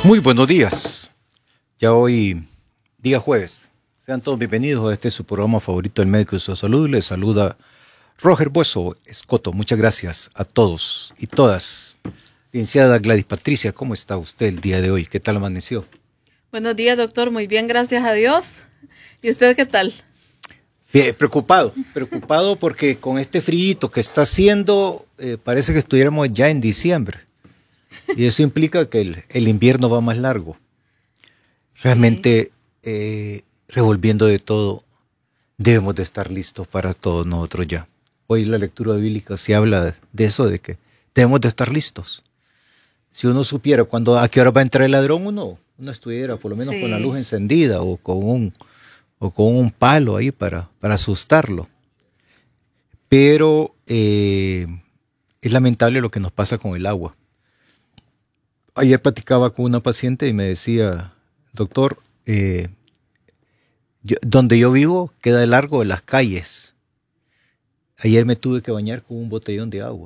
Muy buenos días. Ya hoy, día jueves. Sean todos bienvenidos a este su programa favorito, El Médico de su Salud. Les saluda Roger Bueso Escoto. Muchas gracias a todos y todas. Licenciada Gladys Patricia, ¿cómo está usted el día de hoy? ¿Qué tal amaneció? Buenos días, doctor. Muy bien, gracias a Dios. ¿Y usted qué tal? Bien, preocupado porque con este frío que está haciendo, parece que estuviéramos ya en diciembre. Y eso implica que el invierno va más largo. Realmente, revolviendo de todo, debemos de estar listos para todos nosotros ya. Hoy la lectura bíblica se habla de eso, de que debemos de estar listos. Si uno supiera a qué hora va a entrar el ladrón, uno estuviera por lo menos con la luz encendida o con un palo ahí para asustarlo. Pero es lamentable lo que nos pasa con el agua. Ayer platicaba con una paciente y me decía, doctor, donde yo vivo queda largo de las calles. Ayer me tuve que bañar con un botellón de agua,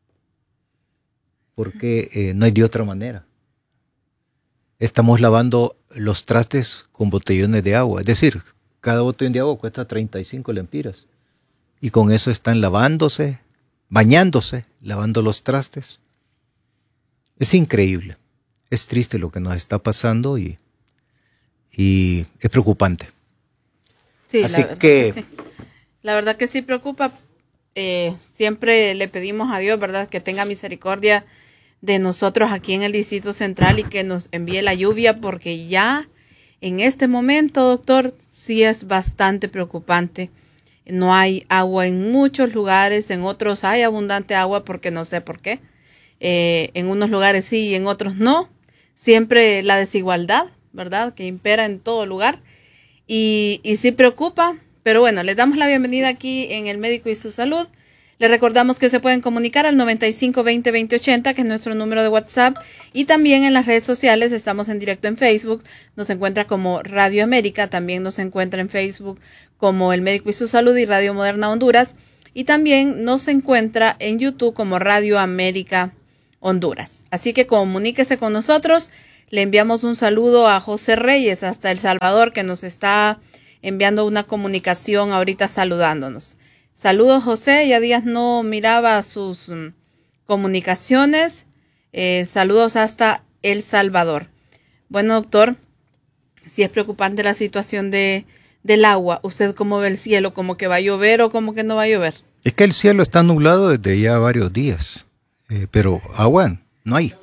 porque no hay de otra manera. Estamos lavando los trastes con botellones de agua, es decir, cada botellón de agua cuesta 35 lempiras. Y con eso están bañándose, lavando los trastes. Es increíble, es triste lo que nos está pasando y es preocupante. Sí, así que sí. La verdad que sí preocupa. Siempre le pedimos a Dios, ¿verdad?, que tenga misericordia de nosotros aquí en el Distrito Central y que nos envíe la lluvia, porque ya en este momento, doctor, sí es bastante preocupante. No hay agua en muchos lugares, en otros hay abundante agua porque no sé por qué. En unos lugares sí y en otros no. Siempre la desigualdad, ¿verdad?, que impera en todo lugar. Y sí preocupa, pero bueno, les damos la bienvenida aquí en El Médico y su Salud. Les recordamos que se pueden comunicar al 9520-2080, que es nuestro número de WhatsApp, y también en las redes sociales. Estamos en directo en Facebook, nos encuentra como Radio América, también nos encuentra en Facebook como El Médico y su Salud y Radio Moderna Honduras, y también nos encuentra en YouTube como Radio América Honduras. Así que comuníquese con nosotros. Le enviamos un saludo a José Reyes hasta El Salvador, que nos está enviando una comunicación ahorita saludándonos. Saludos, José, ya días no miraba sus comunicaciones. Saludos hasta El Salvador. Bueno, doctor, si es preocupante la situación del agua. ¿Usted cómo ve el cielo? ¿Cómo que va a llover o cómo que no va a llover? Es que el cielo está nublado desde ya varios días, pero agua no hay.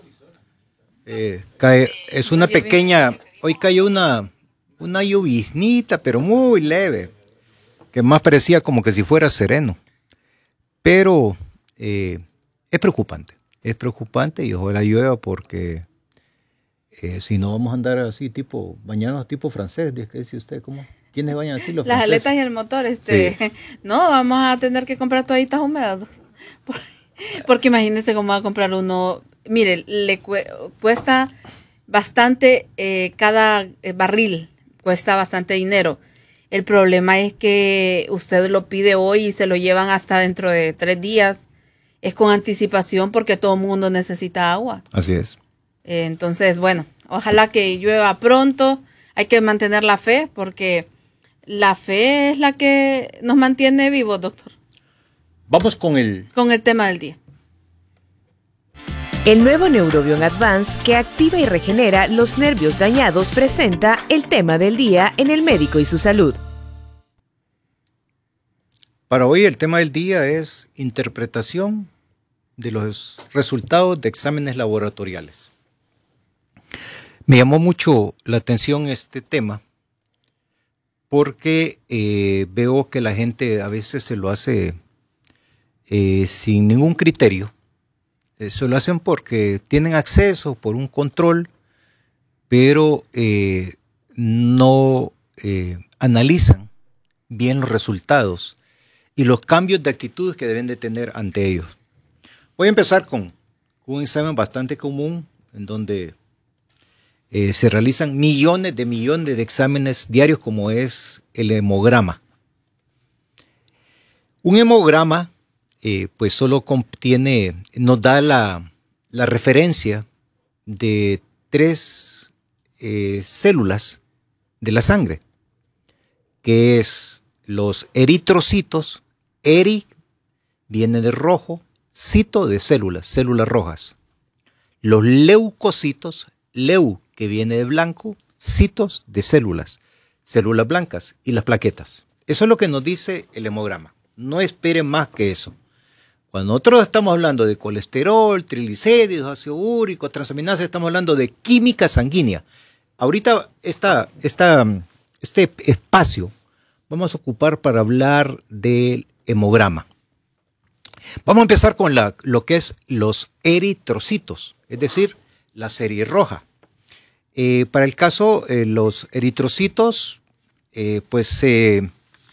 Es una pequeña, hoy cayó una lloviznita, pero muy leve, que más parecía como que si fuera sereno. Pero es preocupante y ojalá llueva, porque si no vamos a andar así bañados tipo francés. ¿Qué dice usted? ¿Cómo? ¿Quiénes bañan así los Las franceses? aletas y el motor, Sí. No, vamos a tener que comprar toallitas húmedas, porque imagínese cómo va a comprar uno. Mire, cuesta bastante, cada barril cuesta bastante dinero. El problema es que usted lo pide hoy y se lo llevan hasta dentro de 3 días. Es con anticipación porque todo el mundo necesita agua. Así es. Entonces, bueno, ojalá que llueva pronto. Hay que mantener la fe, porque la fe es la que nos mantiene vivos, doctor. Vamos con el tema del día. El nuevo Neurobion Advance, que activa y regenera los nervios dañados, presenta el tema del día en El Médico y su Salud. Para hoy el tema del día es interpretación de los resultados de exámenes laboratoriales. Me llamó mucho la atención este tema porque veo que la gente a veces se lo hace sin ningún criterio. Se lo hacen porque tienen acceso, por un control, pero no analizan bien los resultados y los cambios de actitud que deben de tener ante ellos. Voy a empezar con un examen bastante común, en donde se realizan millones de exámenes diarios, como es el hemograma. Un hemograma pues solo nos da la referencia de 3 células de la sangre, que es los eritrocitos. Eri viene de rojo, cito de células, células rojas. Los leucocitos, leu que viene de blanco, citos de células, células blancas, y las plaquetas. Eso es lo que nos dice el hemograma. No esperen más que eso. Cuando nosotros estamos hablando de colesterol, triglicéridos, ácido úrico, transaminasa, estamos hablando de química sanguínea. Ahorita este espacio vamos a ocupar para hablar del hemograma. Vamos a empezar con lo que es los eritrocitos, es decir, la serie roja. Para el caso, los eritrocitos, se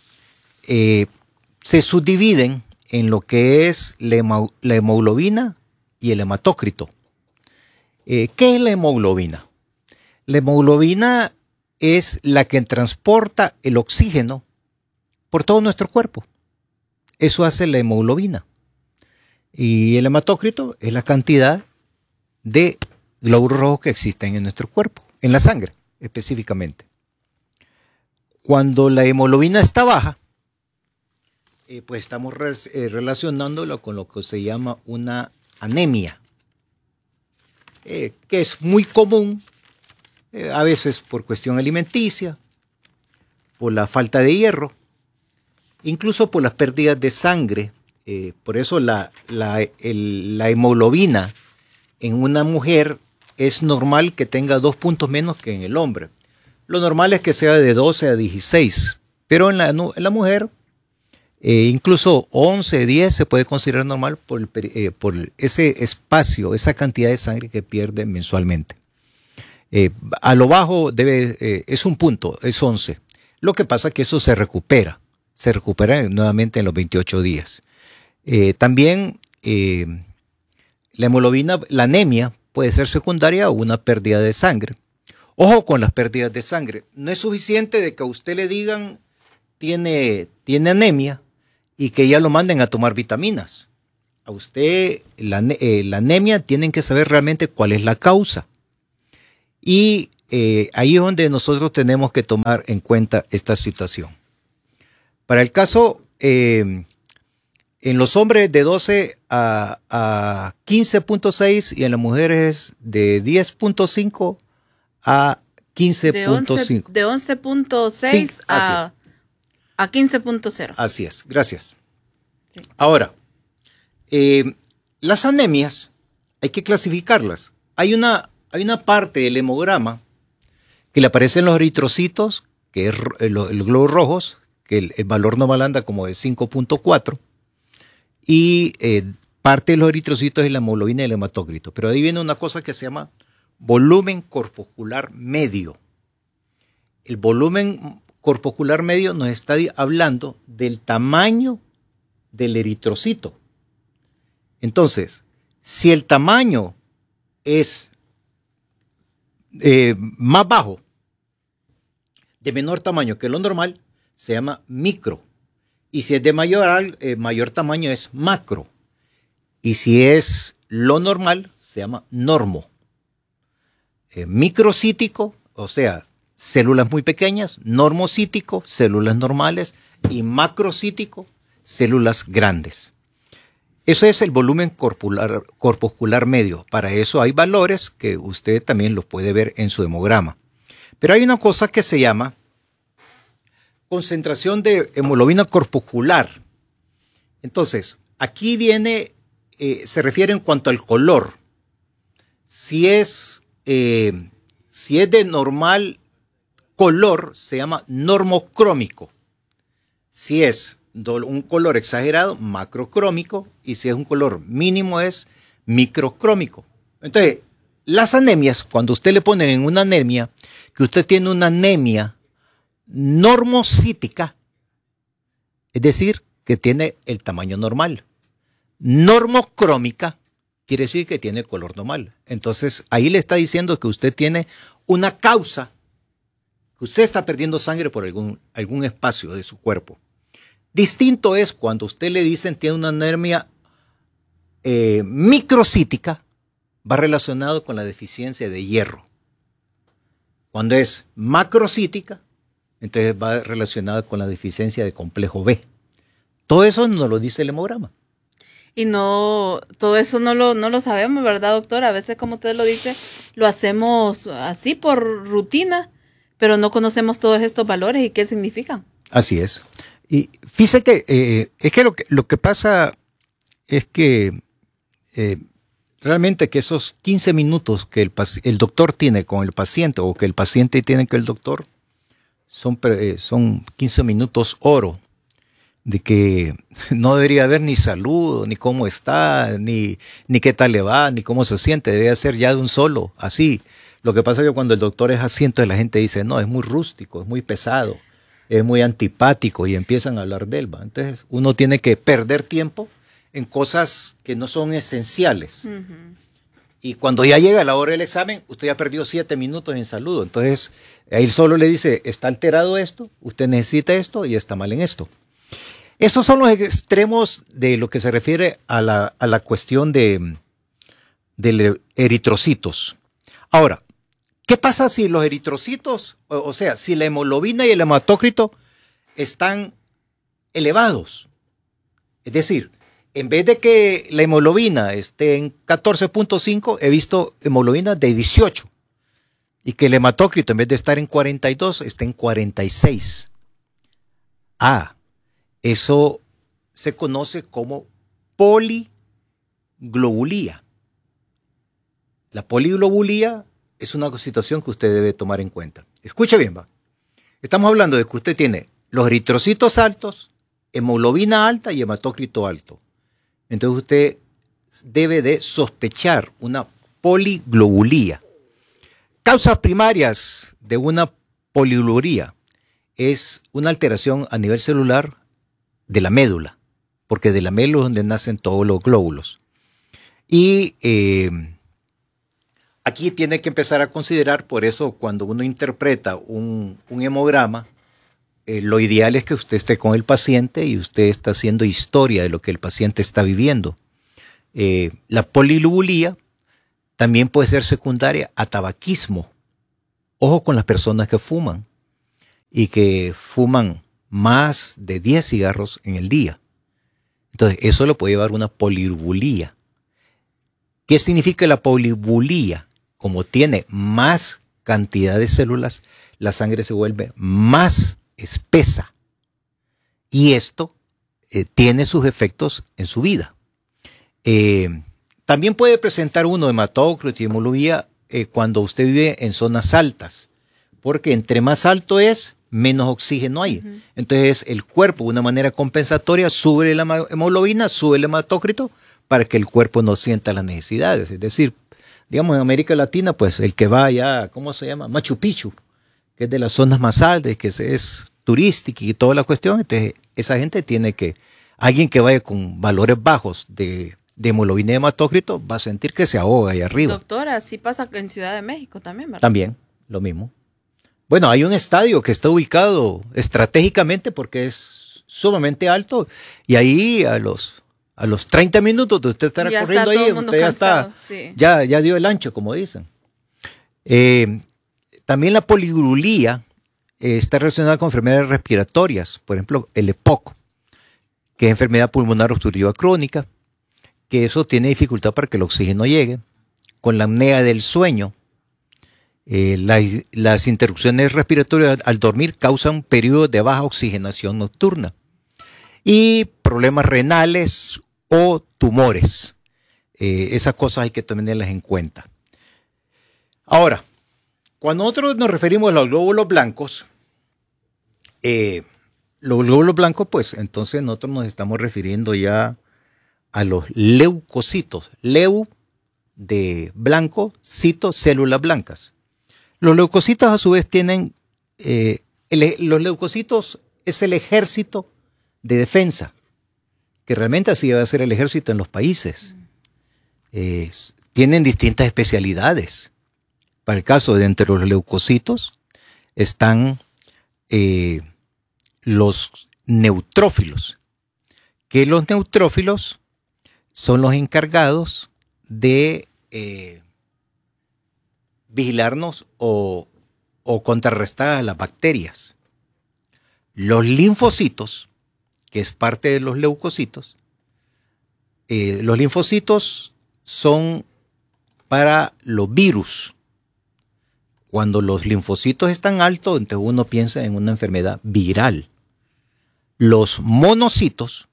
subdividen en lo que es la hemoglobina y el hematócrito. ¿Qué es la hemoglobina? La hemoglobina es la que transporta el oxígeno por todo nuestro cuerpo. Eso hace la hemoglobina. Y el hematócrito es la cantidad de glóbulos rojos que existen en nuestro cuerpo, en la sangre específicamente. Cuando la hemoglobina está baja, pues estamos relacionándolo con lo que se llama una anemia, que es muy común, a veces por cuestión alimenticia, por la falta de hierro, incluso por las pérdidas de sangre. Por eso la hemoglobina en una mujer es normal que tenga 2 puntos menos que en el hombre. Lo normal es que sea de 12 a 16, pero en la mujer incluso 11, 10 se puede considerar normal por ese espacio, esa cantidad de sangre que pierde mensualmente. A lo bajo es un punto, es 11. Lo que pasa es que eso se recupera nuevamente en los 28 días. También la hemoglobina, la anemia puede ser secundaria a una pérdida de sangre. Ojo con las pérdidas de sangre. No es suficiente de que a usted le digan tiene anemia y que ya lo manden a tomar vitaminas. A usted la anemia tienen que saber realmente cuál es la causa. Y ahí es donde nosotros tenemos que tomar en cuenta esta situación. Para el caso, en los hombres de 12 a 15.6 y en las mujeres de 10.5 a 15.5. De 11.6 sí, a 15.0. Así es, gracias. Sí. Ahora, las anemias hay que clasificarlas. Hay una parte del hemograma que le aparecen los eritrocitos, que es los glóbulos rojos, que el valor normal anda como de 5.4, y parte de los eritrocitos es la hemoglobina y el hematócrito. Pero ahí viene una cosa que se llama volumen corpuscular medio. El volumen corpuscular medio nos está hablando del tamaño del eritrocito. Entonces, si el tamaño es más bajo, de menor tamaño que lo normal, se llama micro. Y si es de mayor tamaño es macro. Y si es lo normal, se llama normo. Microcítico, o sea, células muy pequeñas, normocítico, células normales, y macrocítico, células grandes. Eso es el volumen corpuscular medio. Para eso hay valores que usted también los puede ver en su hemograma. Pero hay una cosa que se llama concentración de hemoglobina corpuscular. Entonces, aquí viene, se refiere en cuanto al color. Si es de normal color, se llama normocrómico. Si es un color exagerado, macrocrómico, y si es un color mínimo, es microcrómico. Entonces, las anemias, cuando usted le pone en una anemia, que usted tiene una anemia normocítica, es decir, que tiene el tamaño normal. Normocrómica quiere decir que tiene color normal. Entonces, ahí le está diciendo que usted tiene una causa, que usted está perdiendo sangre por algún espacio de su cuerpo. Distinto es cuando usted le dicen tiene una anemia microcítica, va relacionado con la deficiencia de hierro. Cuando es macrocítica, entonces va relacionada con la deficiencia de complejo B. Todo eso nos lo dice el hemograma. Y no, todo eso no lo sabemos, ¿verdad, doctor? A veces, como usted lo dice, lo hacemos así por rutina, pero no conocemos todos estos valores y qué significan. Así es. Y fíjese que es que lo que pasa es que realmente que esos 15 minutos que el doctor tiene con el paciente o que el paciente tiene con el doctor son 15 minutos oro, de que no debería haber ni saludo, ni cómo está, ni qué tal le va, ni cómo se siente, debe ser ya de un solo, así. Lo que pasa es que cuando el doctor es así, entonces la gente dice, no, es muy rústico, es muy pesado, es muy antipático y empiezan a hablar de él, ¿va? Entonces uno tiene que perder tiempo en cosas que no son esenciales. Y cuando ya llega la hora del examen, usted ya perdió 7 minutos en saludo. Entonces, él solo le dice, está alterado esto, usted necesita esto y está mal en esto. Esos son los extremos de lo que se refiere a la cuestión de eritrocitos. Ahora, ¿qué pasa si los eritrocitos, o sea, si la hemoglobina y el hematócrito están elevados? Es decir, en vez de que la hemoglobina esté en 14.5, he visto hemoglobina de 18. Y que el hematócrito, en vez de estar en 42, esté en 46. Eso se conoce como poliglobulía. La poliglobulía es una situación que usted debe tomar en cuenta. Escuche bien, va. Estamos hablando de que usted tiene los eritrocitos altos, hemoglobina alta y hematócrito alto. Entonces usted debe de sospechar una poliglobulía. Causas primarias de una poliglobulía es una alteración a nivel celular de la médula, porque de la médula es donde nacen todos los glóbulos. Y aquí tiene que empezar a considerar, por eso cuando uno interpreta un hemograma, lo ideal es que usted esté con el paciente y usted está haciendo historia de lo que el paciente está viviendo. La poliglobulía también puede ser secundaria a tabaquismo. Ojo con las personas que fuman y que fuman más de 10 cigarros en el día. Entonces, eso lo puede llevar a una poliglobulía. ¿Qué significa la poliglobulía? Como tiene más cantidad de células, la sangre se vuelve más espesa. Y esto tiene sus efectos en su vida. También puede presentar uno hematócrito y hemoglobina cuando usted vive en zonas altas, porque entre más alto es, menos oxígeno hay. Entonces el cuerpo, de una manera compensatoria, sube la hemoglobina, sube el hematócrito para que el cuerpo no sienta las necesidades. Es decir, digamos en América Latina, pues el que va allá, ¿cómo se llama? Machu Picchu, que es de las zonas más altas, que es turística y toda la cuestión. Entonces esa gente tiene que, alguien que vaya con valores bajos de hemoglobina y hematócrito va a sentir que se ahoga ahí arriba. Doctora, así pasa en Ciudad de México también, ¿verdad? También, lo mismo. Bueno, hay un estadio que está ubicado estratégicamente porque es sumamente alto y ahí a los 30 minutos de usted estar corriendo ahí, usted ya está, sí. ya dio el ancho, como dicen. También la poliglobulía está relacionada con enfermedades respiratorias, por ejemplo, el EPOC, que es enfermedad pulmonar obstructiva crónica, que eso tiene dificultad para que el oxígeno llegue, con la apnea del sueño. Las interrupciones respiratorias al dormir causan periodos de baja oxigenación nocturna y problemas renales o tumores. Esas cosas hay que tenerlas en cuenta. Ahora, cuando nosotros nos referimos a los glóbulos blancos, pues entonces nosotros nos estamos refiriendo ya a los leucocitos. Leu de blanco, cito, células blancas. Los leucocitos a su vez tienen, los leucocitos es el ejército de defensa, que realmente así va a ser el ejército en los países. Tienen distintas especialidades. Para el caso de entre los leucocitos están los neutrófilos, que los neutrófilos son los encargados de vigilarnos o o contrarrestar a las bacterias. Los linfocitos, que es parte de los leucocitos, los linfocitos son para los virus. Cuando los linfocitos están altos, entonces uno piensa en una enfermedad viral. Los monocitos,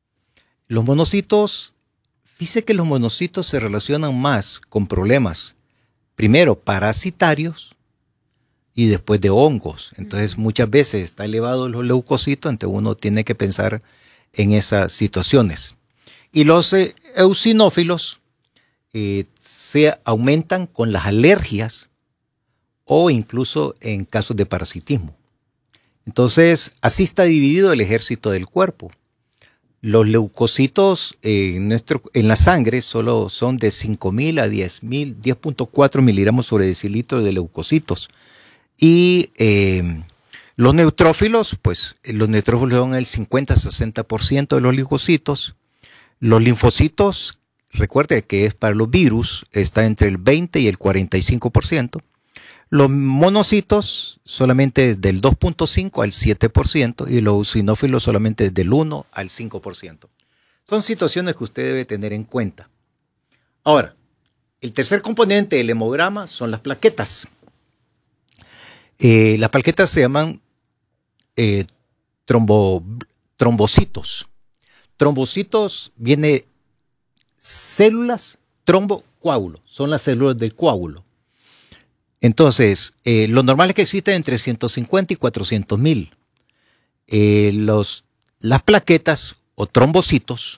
fíjese que los monocitos se relacionan más con problemas, primero parasitarios y después de hongos. Entonces muchas veces está elevado los leucocitos, entonces uno tiene que pensar en esas situaciones. Y los eosinófilos se aumentan con las alergias o incluso en casos de parasitismo. Entonces, así está dividido el ejército del cuerpo. Los leucocitos en la sangre solo son de 5.000 a 10.4 miligramos sobre decilitro de leucocitos. Y los neutrófilos, pues los neutrófilos son el 50-60% de los leucocitos. Los linfocitos, recuerde que es para los virus, está entre el 20 y el 45%. Los monocitos solamente del 2.5 al 7% y los eosinófilos solamente del 1 al 5%. Son situaciones que usted debe tener en cuenta. Ahora, el tercer componente del hemograma son las plaquetas. Las plaquetas se llaman trombocitos. Trombocitos viene células trombocoágulo, son las células del coágulo. Entonces, lo normal es que existen entre 150 y 400.000. Las plaquetas o trombocitos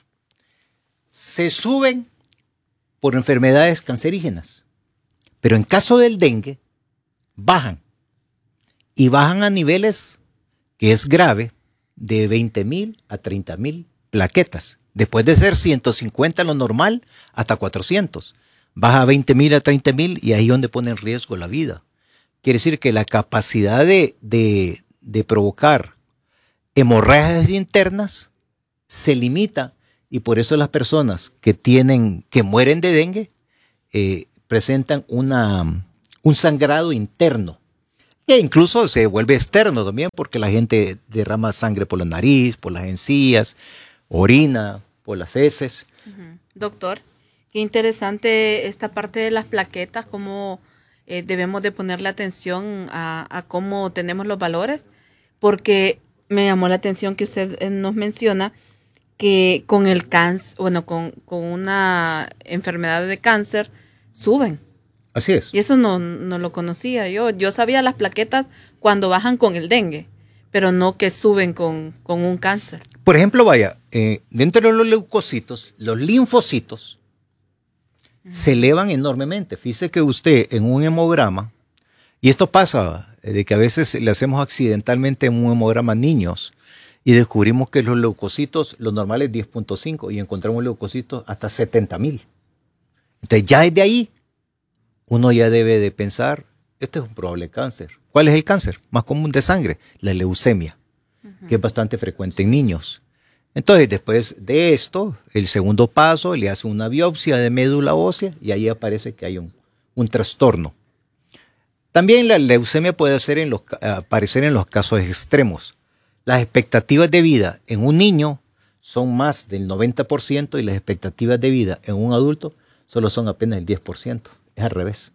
se suben por enfermedades cancerígenas, pero en caso del dengue, bajan. Y bajan a niveles que es grave de 20.000 a 30.000 plaquetas. Después de ser 150 lo normal, hasta 400. Baja a 20.000 a 30.000 y ahí es donde pone en riesgo la vida. Quiere decir que la capacidad de provocar hemorragias internas se limita y por eso las personas que mueren de dengue presentan un sangrado interno que incluso se vuelve externo también porque la gente derrama sangre por la nariz, por las encías, orina, por las heces. Doctor, qué interesante esta parte de las plaquetas, cómo debemos de ponerle atención a cómo tenemos los valores, porque me llamó la atención que usted nos menciona que con el cáncer, con una enfermedad de cáncer, suben. Así es. Y eso no lo conocía yo. Yo sabía las plaquetas cuando bajan con el dengue, pero no que suben con un cáncer. Por ejemplo, dentro de los leucocitos, los linfocitos se elevan enormemente. Fíjese que usted en un hemograma, y esto pasa de que a veces le hacemos accidentalmente en un hemograma a niños y descubrimos que los leucocitos, lo normal es 10.5 y encontramos leucocitos hasta 70.000. Entonces ya desde ahí uno ya debe de pensar, este es un probable cáncer. ¿Cuál es el cáncer más común de sangre? La leucemia, que es bastante frecuente en niños. Entonces, después de esto, el segundo paso, le hace una biopsia de médula ósea y ahí aparece que hay un trastorno. También la leucemia puede aparecer en los casos extremos. Las expectativas de vida en un niño son más del 90% y las expectativas de vida en un adulto solo son apenas el 10%. Es al revés.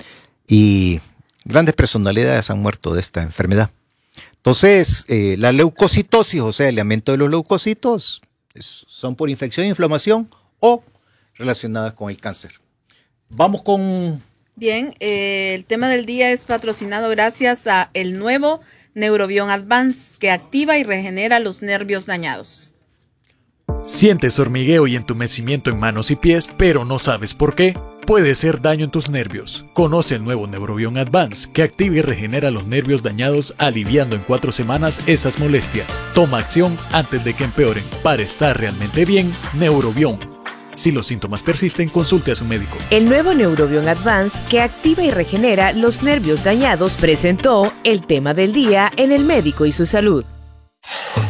Y grandes personalidades han muerto de esta enfermedad. Entonces, la leucocitosis, o sea, el aumento de los leucocitos, son por infección, inflamación o relacionadas con el cáncer. Vamos con... Bien, el tema del día es patrocinado gracias a el nuevo Neurobion Advance, que activa y regenera los nervios dañados. ¿Sientes hormigueo y entumecimiento en manos y pies, pero no sabes por qué? Puede ser daño en tus nervios. Conoce el nuevo Neurobion Advance, que activa y regenera los nervios dañados, aliviando en 4 semanas esas molestias. Toma acción antes de que empeoren. Para estar realmente bien, Neurobion. Si los síntomas persisten, consulte a su médico. El nuevo Neurobion Advance, que activa y regenera los nervios dañados, presentó el tema del día en El Médico y su Salud.